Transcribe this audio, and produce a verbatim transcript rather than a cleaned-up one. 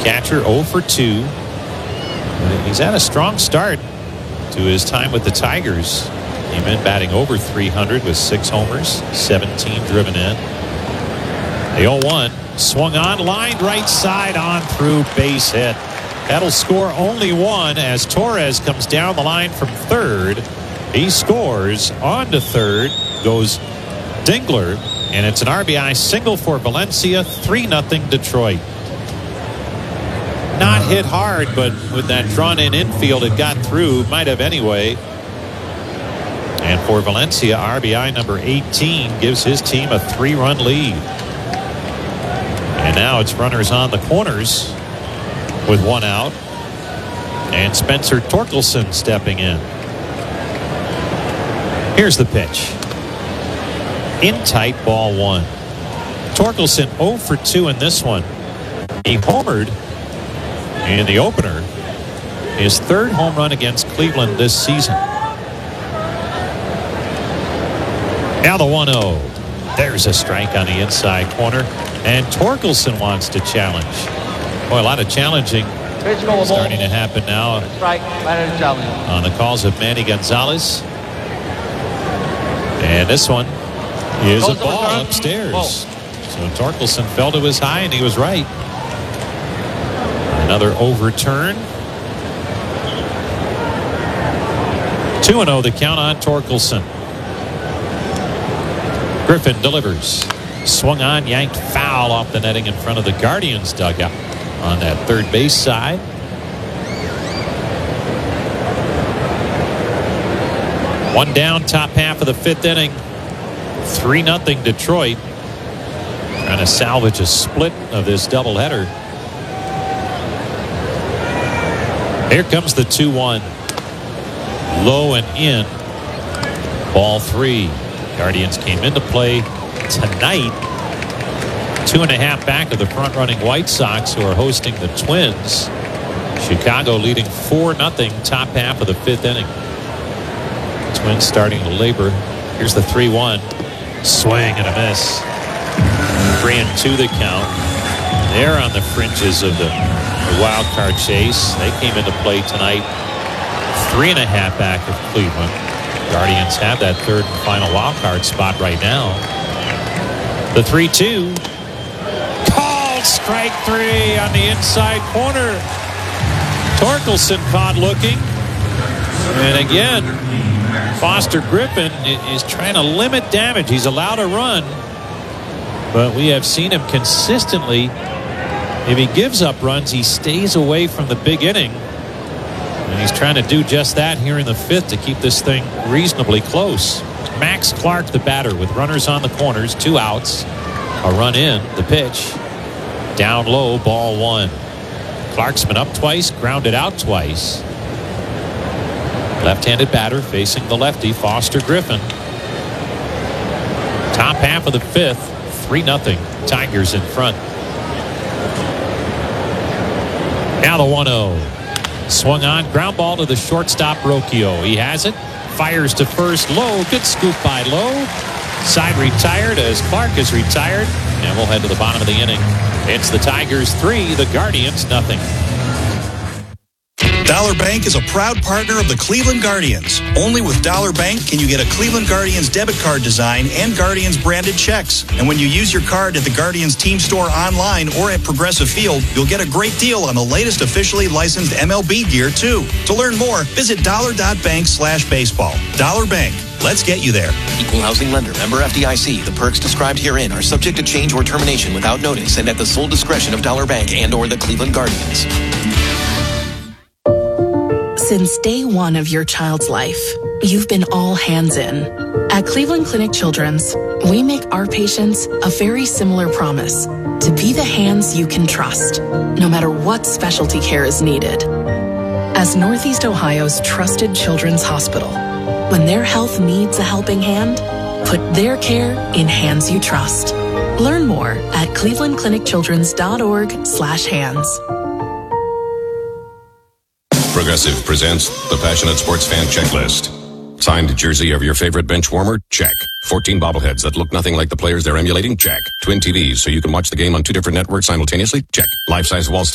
catcher oh for two. He's had a strong start to his time with the Tigers. Came in batting over three hundred with six homers, seventeen driven in. The oh one swung on, lined right side, on through, base hit. That'll score only one as Torres comes down the line from third. He scores on to third, goes Dingler, and it's an R B I single for Valencia. three nothing Detroit. Not hit hard, but with that drawn-in infield, it got through. Might have anyway. And for Valencia, R B I number eighteen gives his team a three-run lead. And now it's runners on the corners with one out. And Spencer Torkelson stepping in. Here's the pitch. In tight, ball one. Torkelson oh for two in this one. He homered in the opener. His third home run against Cleveland this season. Now the one oh. There's a strike on the inside corner. And Torkelson wants to challenge. Boy, a lot of challenging starting to happen now on the calls of Manny Gonzalez. And this one is a ball upstairs. So Torkelson fell to his high, and he was right. Another overturn. two and oh the count on Torkelson. Griffin delivers. Swung on, yanked foul off the netting in front of the Guardians dugout on that third base side. One down, top half of the fifth inning. three nothing Detroit. Trying to salvage a split of this doubleheader. Here comes the two one. Low and in. Ball three. Guardians came into play tonight. Two and a half back of the front-running White Sox, who are hosting the Twins. Chicago leading four nothing top half of the fifth inning. Twins starting to labor. Here's the three one. Swing and a miss. Three and two the count. They're on the fringes of the, the wild card chase. They came into play tonight. Three and a half back of Cleveland. Guardians have that third and final wild card spot right now. The three two. Called strike three on the inside corner. Torkelson caught looking. And again, Foster Griffin is trying to limit damage. He's allowed a run. But we have seen him consistently. If he gives up runs, he stays away from the big inning. And he's trying to do just that here in the fifth to keep this thing reasonably close. Max Clark, the batter, with runners on the corners, two outs, a run in, the pitch. Down low, ball one. Clark's been up twice, grounded out twice. Left-handed batter facing the lefty, Foster Griffin. Top half of the fifth, three nothing, Tigers in front. Now the one oh. Swung on, ground ball to the shortstop, Rocchio. He has it, fires to first, Lowe. Good scoop by Lowe. Side retired as Clark is retired. And we'll head to the bottom of the inning. It's the Tigers three, the Guardians nothing. Dollar Bank is a proud partner of the Cleveland Guardians. Only with Dollar Bank can you get a Cleveland Guardians debit card design and Guardians branded checks. And when you use your card at the Guardians team store online or at Progressive Field, you'll get a great deal on the latest officially licensed M L B gear too. To learn more, visit dollar.bank slash baseball. Dollar Bank. Let's get you there. Equal housing lender. Member F D I C. The perks described herein are subject to change or termination without notice and at the sole discretion of Dollar Bank and or the Cleveland Guardians. Since day one of your child's life, you've been all hands in. At Cleveland Clinic Children's, we make our patients a very similar promise to be the hands you can trust, no matter what specialty care is needed. As Northeast Ohio's trusted children's hospital, when their health needs a helping hand, put their care in hands you trust. Learn more at clevelandclinicchildrens.org slash hands. Progressive presents the Passionate Sports Fan Checklist. Signed jersey of your favorite bench warmer? Check. fourteen bobbleheads that look nothing like the players they're emulating? Check. Twin T Vs so you can watch the game on two different networks simultaneously? Check. Life-size wall